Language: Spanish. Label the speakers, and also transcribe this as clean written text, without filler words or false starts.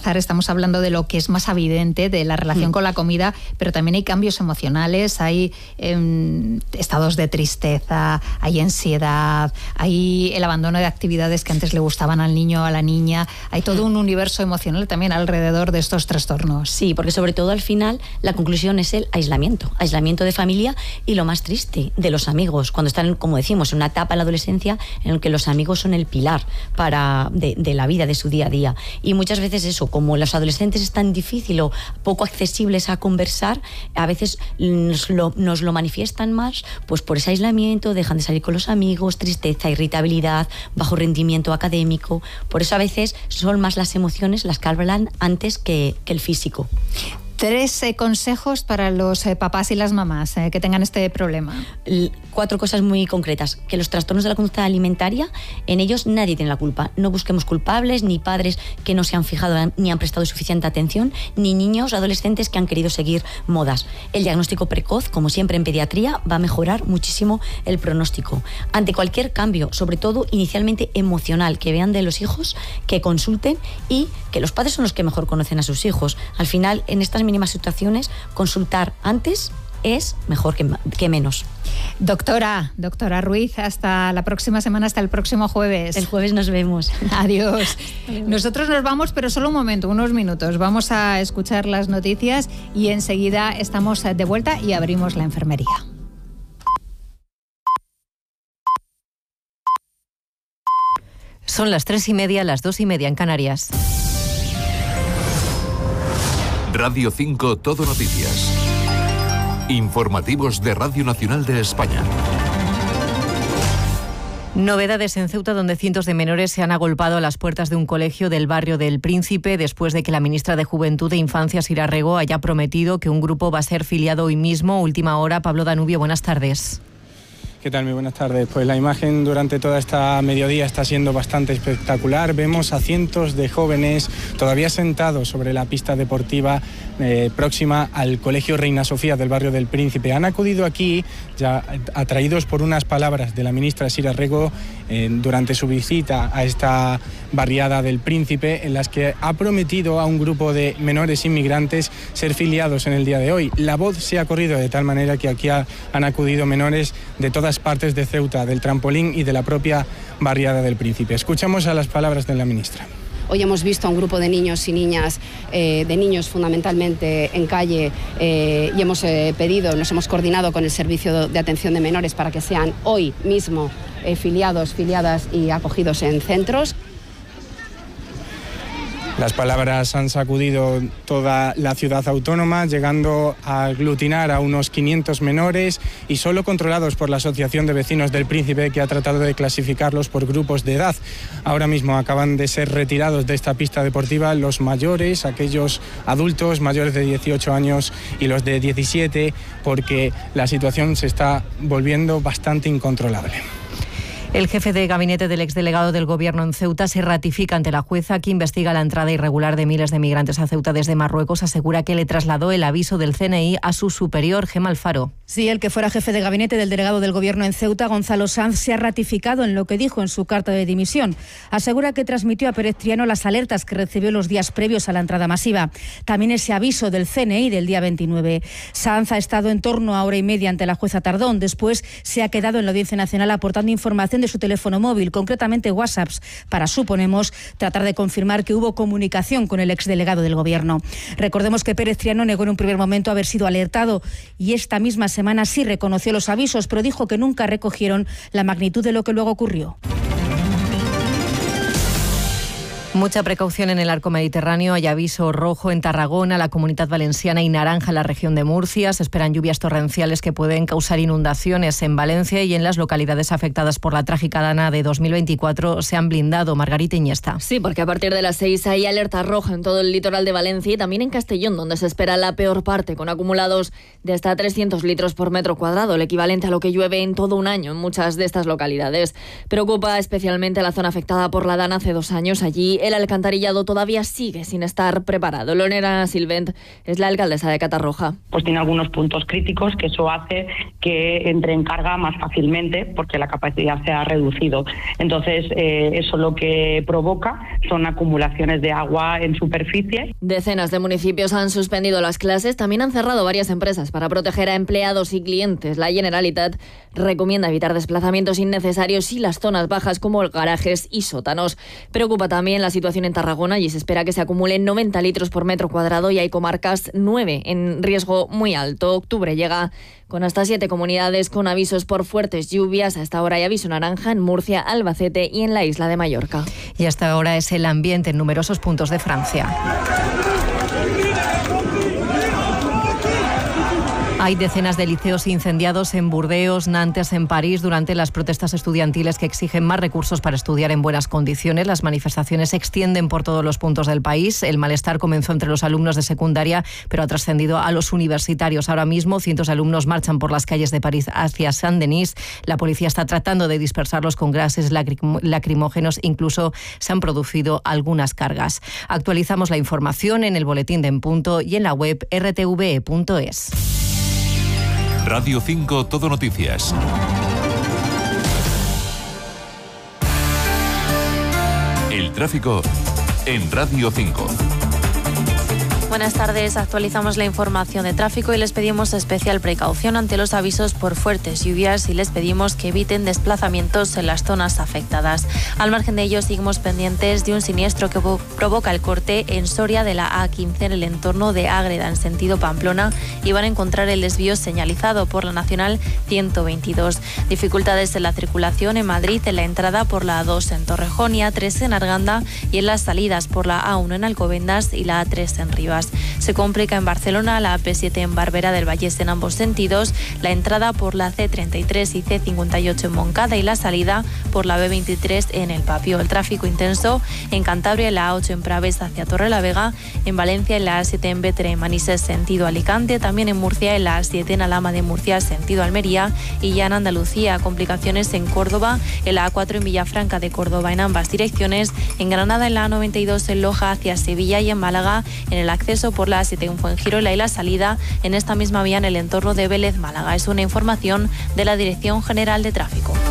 Speaker 1: bienestar estamos hablando de lo que es más evidente, de la relación con la comida, pero también hay cambios emocionales, hay estados de tristeza, hay ansiedad, hay el abandono de actividades que antes le gustaban al niño o a la niña, hay todo un universo emocional también alrededor de estos trastornos.
Speaker 2: Sí, porque sobre todo al final la conclusión es el aislamiento de familia y lo más triste, de los amigos, cuando están, como decimos, en una etapa en la adolescencia en la que los amigos son el pilar de la vida, de su día a día. Y muchas veces eso, como los adolescentes es tan difícil o poco accesibles a conversar, a veces nos lo manifiestan más pues por ese aislamiento, dejan de salir con los amigos, tristeza, irritabilidad, bajo rendimiento académico. Por eso a veces son más las emociones las que hablan antes que el físico.
Speaker 1: 3 consejos para los papás y las mamás que tengan este problema.
Speaker 2: 4 cosas muy concretas. Que los trastornos de la conducta alimentaria, en ellos nadie tiene la culpa. No busquemos culpables, ni padres que no se han fijado ni han prestado suficiente atención, ni niños, adolescentes que han querido seguir modas. El diagnóstico precoz, como siempre en pediatría, va a mejorar muchísimo el pronóstico. Ante cualquier cambio, sobre todo inicialmente emocional, que vean de los hijos, que consulten, y que los padres son los que mejor conocen a sus hijos. Al final, en estas mínimas situaciones, consultar antes es mejor que menos.
Speaker 1: Doctora Ruiz, hasta la próxima semana, hasta el próximo jueves.
Speaker 2: El jueves nos vemos.
Speaker 1: Adiós. Nosotros nos vamos, pero solo un momento, unos minutos. Vamos a escuchar las noticias y enseguida estamos de vuelta y abrimos la enfermería.
Speaker 3: Son las 3:30, las 2:30 en Canarias.
Speaker 4: Radio 5 Todo Noticias. Informativos de Radio Nacional de España.
Speaker 3: Novedades en Ceuta, donde cientos de menores se han agolpado a las puertas de un colegio del barrio del Príncipe después de que la ministra de Juventud e Infancia, Sira Rego, haya prometido que un grupo va a ser filiado hoy mismo. Última hora. Pablo Danubio, buenas tardes.
Speaker 5: ¿Qué tal? Muy buenas tardes. Pues la imagen durante toda esta mediodía está siendo bastante espectacular. Vemos a cientos de jóvenes todavía sentados sobre la pista deportiva próxima al Colegio Reina Sofía del barrio del Príncipe. Han acudido aquí ya atraídos por unas palabras de la ministra Sira Rego durante su visita a esta barriada del Príncipe, en las que ha prometido a un grupo de menores inmigrantes ser filiados en el día de hoy. La voz se ha corrido de tal manera que aquí han acudido menores de todas partes de Ceuta, del Trampolín y de la propia barriada del Príncipe. Escuchamos a las palabras de la ministra.
Speaker 6: Hoy hemos visto a un grupo de niños y niñas, de niños fundamentalmente en calle, y hemos nos hemos coordinado con el Servicio de Atención de Menores para que sean hoy mismo filiadas y acogidos en centros.
Speaker 5: Las palabras han sacudido toda la ciudad autónoma, llegando a aglutinar a unos 500 menores y solo controlados por la Asociación de Vecinos del Príncipe, que ha tratado de clasificarlos por grupos de edad. Ahora mismo acaban de ser retirados de esta pista deportiva los mayores, aquellos adultos mayores de 18 años y los de 17, porque la situación se está volviendo bastante incontrolable.
Speaker 3: El jefe de gabinete del exdelegado del Gobierno en Ceuta se ratifica ante la jueza que investiga la entrada irregular de miles de migrantes a Ceuta desde Marruecos. Asegura que le trasladó el aviso del CNI a su superior, Gemma Alfaro.
Speaker 7: Sí, el que fuera jefe de gabinete del delegado del Gobierno en Ceuta, Gonzalo Sanz, se ha ratificado en lo que dijo en su carta de dimisión. Asegura que transmitió a Pérez Triano las alertas que recibió los días previos a la entrada masiva. También ese aviso del CNI del día 29. Sanz ha estado en torno a hora y media ante la jueza Tardón. Después se ha quedado en la Audiencia Nacional aportando información de su teléfono móvil, concretamente WhatsApps, para, suponemos, tratar de confirmar que hubo comunicación con el exdelegado del Gobierno. Recordemos que Pérez Triano negó en un primer momento haber sido alertado y esta misma semana sí reconoció los avisos, pero dijo que nunca recogieron la magnitud de lo que luego ocurrió.
Speaker 3: Mucha precaución en el arco mediterráneo. Hay aviso rojo en Tarragona, la Comunidad Valenciana y naranja en la región de Murcia. Se esperan lluvias torrenciales que pueden causar inundaciones en Valencia, y en las localidades afectadas por la trágica dana de 2024 se han blindado. Margarita Iniesta.
Speaker 8: Sí, porque a partir de las 6 hay alerta roja en todo el litoral de Valencia y también en Castellón, donde se espera la peor parte, con acumulados de hasta 300 litros por metro cuadrado, el equivalente a lo que llueve en todo un año en muchas de estas localidades. Preocupa especialmente la zona afectada por la dana hace 2 años. Allí el alcantarillado todavía sigue sin estar preparado. Lorena Silvent es la alcaldesa de Catarroja.
Speaker 9: Pues tiene algunos puntos críticos que eso hace que entre en carga más fácilmente porque la capacidad se ha reducido. Entonces, eso lo que provoca son acumulaciones de agua en superficie.
Speaker 8: Decenas de municipios han suspendido las clases, también han cerrado varias empresas para proteger a empleados y clientes. La Generalitat recomienda evitar desplazamientos innecesarios y las zonas bajas como garajes y sótanos. Preocupa también la situación en Tarragona y se espera que se acumulen 90 litros por metro cuadrado y hay comarcas 9 en riesgo muy alto. Octubre llega con hasta 7 comunidades con avisos por fuertes lluvias. Hasta ahora hay aviso naranja en Murcia, Albacete y en la isla de Mallorca.
Speaker 3: Y hasta ahora es el ambiente en numerosos puntos de Francia. Hay decenas de liceos incendiados en Burdeos, Nantes, en París, durante las protestas estudiantiles que exigen más recursos para estudiar en buenas condiciones. Las manifestaciones se extienden por todos los puntos del país. El malestar comenzó entre los alumnos de secundaria, pero ha trascendido a los universitarios. Ahora mismo, cientos de alumnos marchan por las calles de París hacia Saint-Denis. La policía está tratando de dispersarlos con gases lacrimógenos. Incluso se han producido algunas cargas. Actualizamos la información en el boletín de En Punto y en la web rtve.es.
Speaker 4: Radio 5 Todo Noticias. El tráfico en Radio 5.
Speaker 10: Buenas tardes, actualizamos la información de tráfico y les pedimos especial precaución ante los avisos por fuertes lluvias y les pedimos que eviten desplazamientos en las zonas afectadas. Al margen de ello, seguimos pendientes de un siniestro que provoca el corte en Soria de la A15 en el entorno de Ágreda en sentido Pamplona y van a encontrar el desvío señalizado por la Nacional 122. Dificultades en la circulación en Madrid en la entrada por la A2 en Torrejón y A3 en Arganda y en las salidas por la A1 en Alcobendas y la A3 en Rivas. Se complica en Barcelona la AP7 en Barberá del Vallés en ambos sentidos, la entrada por la C33 y C58 en Moncada y la salida por la B23 en El Papio. El tráfico intenso en Cantabria en la A8 en Praves hacia Torrelavega, en Valencia en la A7 en Bétera y Manises sentido Alicante, también en Murcia en la A7 en Alhama de Murcia sentido Almería y ya en Andalucía complicaciones en Córdoba, en la A4 en Villafranca de Córdoba en ambas direcciones, en Granada en la A92 en Loja hacia Sevilla y en Málaga en el acceso por la A7 en Fuengirola y la salida en esta misma vía en el entorno de Vélez, Málaga. Es una información de la Dirección General de Tráfico.